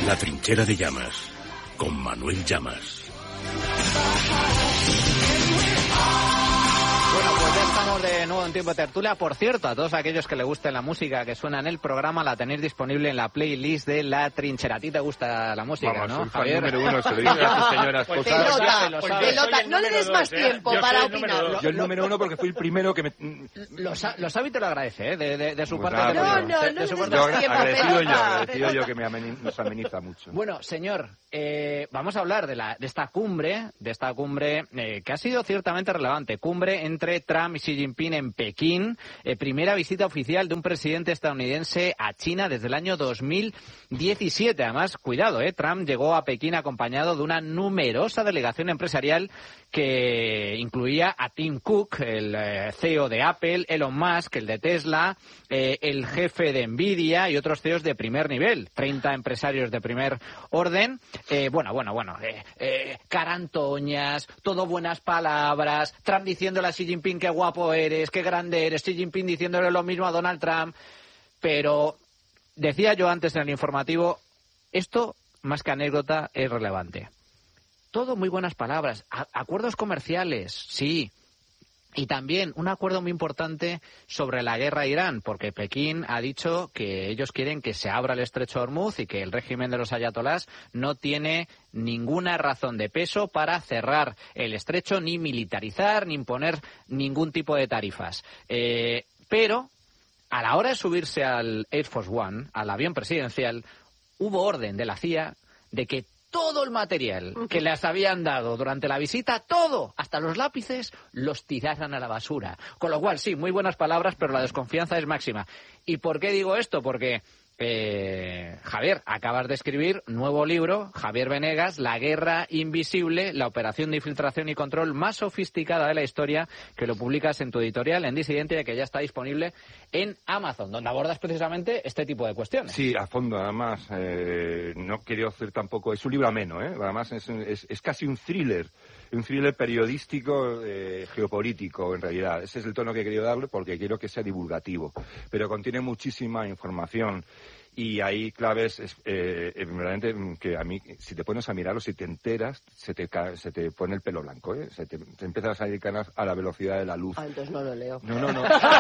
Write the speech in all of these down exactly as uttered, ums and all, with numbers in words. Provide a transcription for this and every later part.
La trinchera de Llamas, con Manuel Llamas. Bueno, pues ya estamos de nuevo en Tiempo de Tertulia. Por cierto, a todos aquellos que les guste la música que suena en el programa, la tenéis disponible en la playlist de La Trinchera. A ti te gusta la música, Vamos, ¿no, soy fan Javier? número uno, se lo dice a sus señoras Pues cosas. pelota, lo pues sabes. pelota. No le des más tiempo Yo para soy el número opinar. dos. Yo el número uno porque fui el primero que me... Lo, sa- lo sabe y te lo agradece, ¿eh? De, de, de su Pues parte. nada, de- No, no, de- no de su le parte. des Yo más tiempo, agradecido yo, pelota. agradecido yo que me ameni- nos ameniza mucho. Bueno, señor, eh, vamos a hablar de, la, de esta cumbre, de esta cumbre eh, que ha sido ciertamente relevante. Cumbre entre Trump y Xi Jinping en Pekín. Eh, primera visita oficial de un presidente estadounidense a China desde el año dos mil diecisiete. Además, cuidado, eh, Trump llegó a Pekín acompañado de una numerosa delegación empresarial que incluía a Tim Cook, el eh, C E O de Apple, Elon Musk, el de Tesla, eh, el jefe de Nvidia y otros C E Os de primer nivel. treinta empresarios de primer orden. Eh, bueno, bueno, bueno. Eh, eh, carantoñas, todo buenas palabras. Trump diciéndole a Xi Jinping qué guapo eres, qué grande eres. Xi Jinping diciéndole lo mismo a Donald Trump. Pero decía yo antes en el informativo, esto, más que anécdota, es relevante. Todo muy buenas palabras. A- acuerdos comerciales, sí. Y también un acuerdo muy importante sobre la guerra a Irán, porque Pekín ha dicho que ellos quieren que se abra el estrecho de Hormuz y que el régimen de los ayatolás no tiene ninguna razón de peso para cerrar el estrecho, ni militarizar, ni imponer ningún tipo de tarifas. Eh, pero a la hora de subirse al Air Force One, al avión presidencial, hubo orden de la C I A de que todo el material que les habían dado durante la visita, todo, hasta los lápices, los tiraran a la basura. Con lo cual, sí, muy buenas palabras, pero la desconfianza es máxima. ¿Y por qué digo esto? Porque, eh, Javier, acabas de escribir nuevo libro, Javier Venegas, La guerra invisible, la operación de infiltración y control más sofisticada de la historia, que lo publicas en tu editorial, en Disidente, y que ya está disponible en Amazon, donde abordas precisamente este tipo de cuestiones. Sí, a fondo, además, eh, no quería hacer tampoco, es un libro ameno, ¿eh? Además es, un- es, es casi un thriller, un thriller periodístico, eh, geopolítico, en realidad. Ese es el tono que he querido darle porque quiero que sea divulgativo, pero contiene muchísima información. Y hay claves, es, eh, eh, verdaderamente, que a mí, si te pones a mirarlo, si te enteras, se te, ca- se te pone el pelo blanco, ¿eh? Se te, te empiezan a salir canas a la velocidad de la luz. Ah, entonces no lo leo. No, no, no.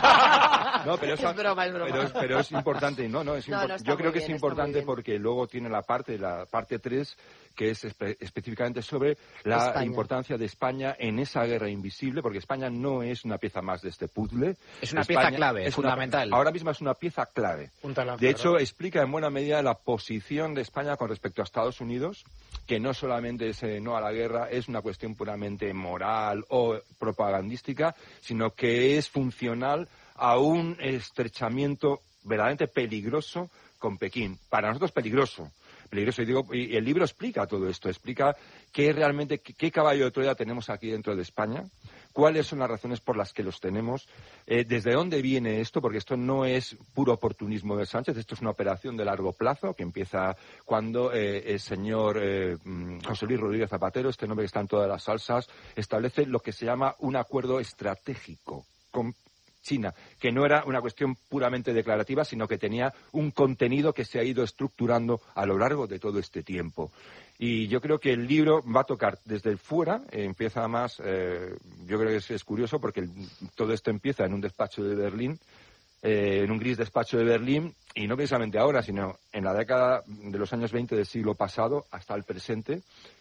No, pero es, Es broma, es broma. Pero, es- pero es importante. No, no, es No, impor- no, está yo muy creo que bien, es está muy importante bien. porque luego tiene la parte, la parte tres, que es espe- específicamente sobre la España. importancia de España en esa guerra invisible, porque España no es una pieza más de este puzzle. Es una España pieza clave, es una- fundamental. ahora mismo es una pieza clave. Punta lanza, De hecho, ¿no? explica en buena medida la posición de España con respecto a Estados Unidos, que no solamente es eh, no a la guerra, es una cuestión puramente moral o propagandística, sino que es funcional a un estrechamiento verdaderamente peligroso con Pekín. Para nosotros peligroso. Peligroso. Y, digo, y el libro explica todo esto, explica qué realmente, qué, qué caballo de Troya tenemos aquí dentro de España, cuáles son las razones por las que los tenemos, eh, desde dónde viene esto, porque esto no es puro oportunismo de Sánchez, esto es una operación de largo plazo que empieza cuando eh, el señor eh, mm, José Luis Rodríguez Zapatero, este nombre que está en todas las salsas, establece lo que se llama un acuerdo estratégico con China, que no era una cuestión puramente declarativa, sino que tenía un contenido que se ha ido estructurando a lo largo de todo este tiempo. Y yo creo que el libro va a tocar desde el fuera, eh, empieza más, eh, yo creo que es, es curioso porque el- todo esto empieza en un despacho de Berlín, eh, en un gris despacho de Berlín, y no precisamente ahora, sino en la década de los años veinte del siglo pasado hasta el presente.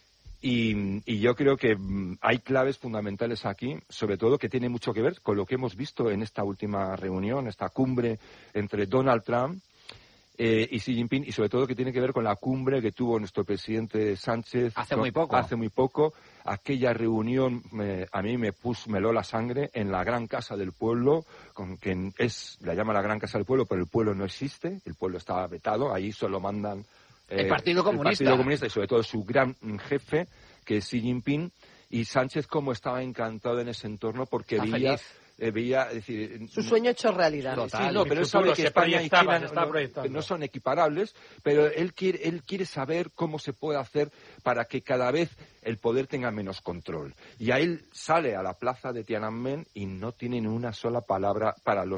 Y, y yo creo que mm, hay claves fundamentales aquí, sobre todo que tiene mucho que ver con lo que hemos visto en esta última reunión, esta cumbre entre Donald Trump eh, y Xi Jinping, y sobre todo que tiene que ver con la cumbre que tuvo nuestro presidente Sánchez Hace con- muy poco. Hace muy poco. Aquella reunión me- a mí me puso, me heló la sangre en la Gran Casa del Pueblo, con quien es, la llama la Gran Casa del Pueblo, pero el pueblo no existe, el pueblo está vetado, ahí solo mandan El Partido Comunista. El Partido Comunista y sobre todo su gran jefe, que es Xi Jinping, y Sánchez como estaba encantado en ese entorno porque Está veía, feliz. eh, veía, es decir... Su sueño hecho realidad. Total. Sí, no, pero El él sabe futuro que se España y proyectaba, China se está no, proyectando. no son equiparables, pero él quiere, él quiere saber cómo se puede hacer para que cada vez el poder tenga menos control. Y ahí él sale a la plaza de Tiananmen y no tiene ni una sola palabra para los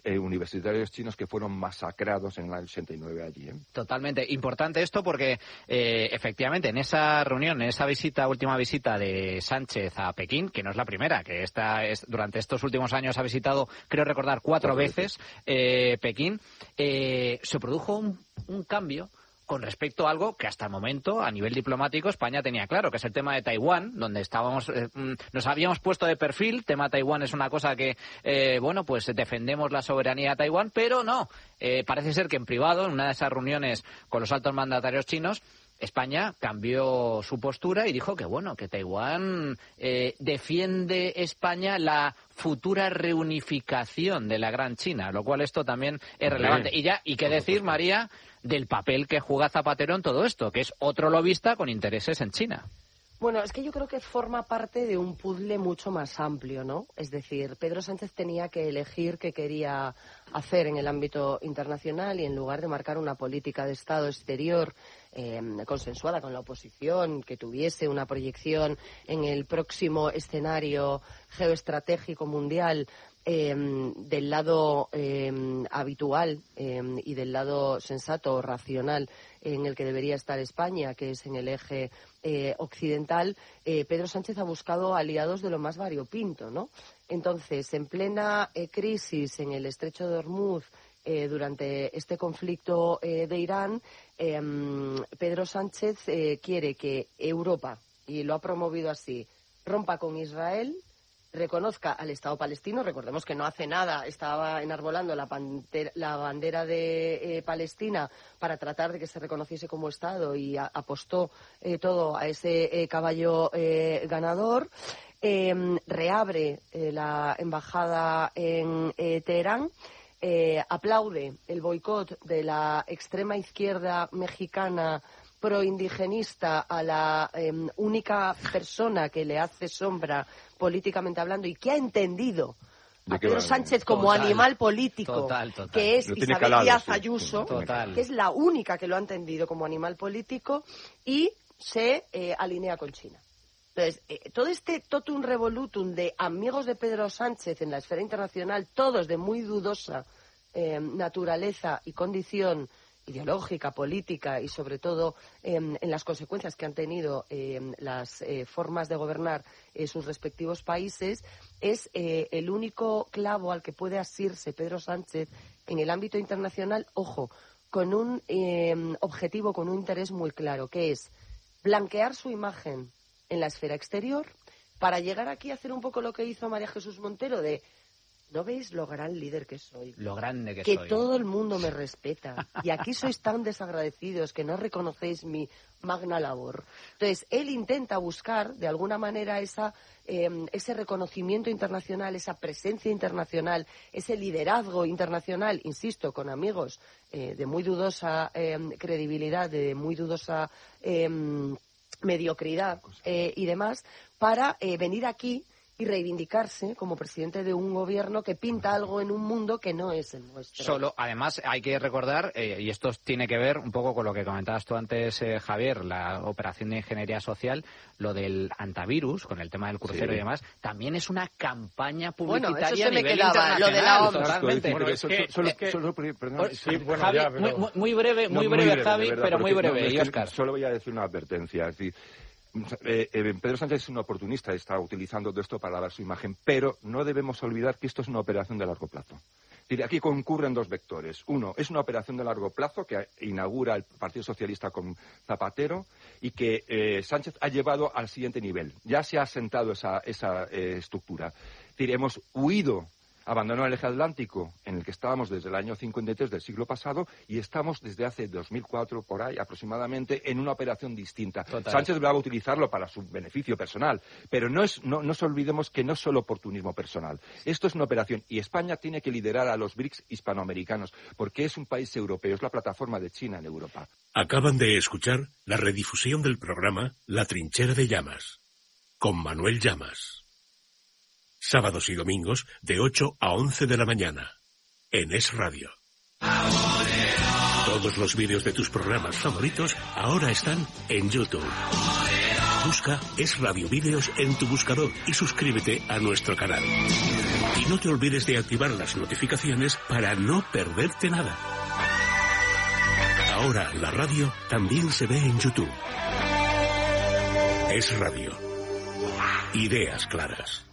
eh, universitarios chinos que fueron masacrados en el ochenta y nueve allí. ¿eh? Totalmente. Importante esto porque, eh, efectivamente, en esa reunión, en esa visita, última visita de Sánchez a Pekín, que no es la primera, que esta es, durante estos últimos años ha visitado, creo recordar, cuatro, cuatro veces, veces eh, Pekín, eh, se produjo un, un cambio con respecto a algo que hasta el momento, a nivel diplomático, España tenía claro, que es el tema de Taiwán, donde estábamos, eh, nos habíamos puesto de perfil. Tema Taiwán es una cosa que, eh, bueno, pues defendemos la soberanía de Taiwán, pero no. Eh, parece ser que en privado, en una de esas reuniones con los altos mandatarios chinos, España cambió su postura y dijo que, bueno, que Taiwán eh, defiende España la futura reunificación de la Gran China, lo cual esto también es relevante. Y ya, y qué decir, María, del papel que juega Zapatero en todo esto, que es otro lobista con intereses en China. Bueno, es que yo creo que forma parte de un puzzle mucho más amplio, ¿no? Es decir, Pedro Sánchez tenía que elegir qué quería hacer en el ámbito internacional y en lugar de marcar una política de Estado exterior eh, consensuada con la oposición, que tuviese una proyección en el próximo escenario geoestratégico mundial, Eh, del lado eh, habitual eh, y del lado sensato o racional en el que debería estar España, que es en el eje eh, occidental, eh, Pedro Sánchez ha buscado aliados de lo más variopinto, ¿no? Entonces, en plena eh, crisis en el estrecho de Hormuz, eh, durante este conflicto eh, de Irán, eh, Pedro Sánchez eh, quiere que Europa, y lo ha promovido así, rompa con Israel, reconozca al Estado palestino. Recordemos que no hace nada estaba enarbolando la, pantera, la bandera de eh, Palestina para tratar de que se reconociese como Estado y a, apostó eh, todo a ese eh, caballo eh, ganador. Eh, reabre eh, la embajada en eh, Teherán. Eh, aplaude el boicot de la extrema izquierda mexicana proindigenista a la eh, única persona que le hace sombra políticamente hablando y que ha entendido a Pedro Sánchez como total, animal político, total, total. que es Lo Isabel calado, Díaz sí. Ayuso, Total. que es la única que lo ha entendido como animal político y se eh, alinea con China. Entonces, eh, todo este totum revolutum de amigos de Pedro Sánchez en la esfera internacional, todos de muy dudosa eh, naturaleza y condición ideológica, política y sobre todo eh, en las consecuencias que han tenido eh, las eh, formas de gobernar eh, sus respectivos países, es eh, el único clavo al que puede asirse Pedro Sánchez en el ámbito internacional, ojo, con un eh, objetivo, con un interés muy claro, que es blanquear su imagen en la esfera exterior para llegar aquí a hacer un poco lo que hizo María Jesús Montero de ¿no veis lo gran líder que soy? Lo grande que, que soy. Que todo el mundo me respeta. Y aquí sois tan desagradecidos que no reconocéis mi magna labor. Entonces, él intenta buscar, de alguna manera, esa, eh, ese reconocimiento internacional, esa presencia internacional, ese liderazgo internacional, insisto, con amigos eh, de muy dudosa eh, credibilidad, de muy dudosa eh, mediocridad eh, y demás, para eh, venir aquí y reivindicarse como presidente de un gobierno que pinta algo en un mundo que no es el nuestro. Solo, además, hay que recordar, eh, y esto tiene que ver un poco con lo que comentabas tú antes, eh, Javier, la operación de ingeniería social, lo del antivirus, con el tema del crucero sí. y demás, también es una campaña publicitaria bueno, eso se a me nivel quedaba, internacional. lo de la OMS. Totalmente. Bueno, es que, solo, es que, solo, perdón, sí, bueno, Javi, ya, pero... muy, muy breve, muy, no, breve, muy breve, Javi, verdad, pero muy breve. No, y Óscar. Solo voy a decir una advertencia, es decir, Eh, eh, Pedro Sánchez es un oportunista, está utilizando todo esto para lavar su imagen, pero no debemos olvidar que esto es una operación de largo plazo. Es decir, aquí concurren dos vectores. Uno, es una operación de largo plazo que inaugura el Partido Socialista con Zapatero y que eh, Sánchez ha llevado al siguiente nivel. Ya se ha asentado esa, esa eh, estructura. Es decir, hemos huido, abandonó el eje atlántico en el que estábamos desde el año cincuenta y tres del siglo pasado y estamos desde hace dos mil cuatro, por ahí aproximadamente, en una operación distinta. Total. Sánchez va a utilizarlo para su beneficio personal, pero no, es, no nos olvidemos que no es solo oportunismo personal. Esto es una operación y España tiene que liderar a los B R I C S hispanoamericanos porque es un país europeo, es la plataforma de China en Europa. Acaban de escuchar la redifusión del programa La Trinchera de Llamas, con Manuel Llamas. Sábados y domingos de ocho a once de la mañana. En Es Radio. Todos los vídeos de tus programas favoritos ahora están en YouTube. Busca Es Radio Vídeos en tu buscador y suscríbete a nuestro canal. Y no te olvides de activar las notificaciones para no perderte nada. Ahora la radio también se ve en YouTube. Es Radio. Ideas claras.